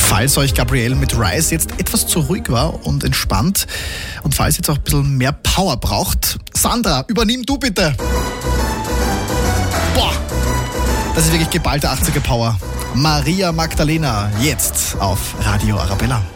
Falls euch Gabrielle mit Rise jetzt etwas zu ruhig war und entspannt und falls ihr jetzt auch ein bisschen mehr Power braucht, Sandra, übernimm du bitte. Boah, das ist wirklich geballte 80er Power. Maria Magdalena, jetzt auf Radio Arabella.